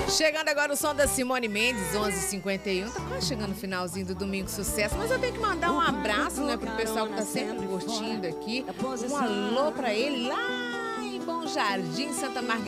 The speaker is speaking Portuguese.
Chegando agora o som da Simone Mendes, 11h51. Tá quase chegando o finalzinho do Domingo Sucesso. Mas eu tenho que mandar um abraço, né, pro pessoal que tá sempre curtindo aqui. Um alô pra ele lá em Bom Jardim, Santa Margarida.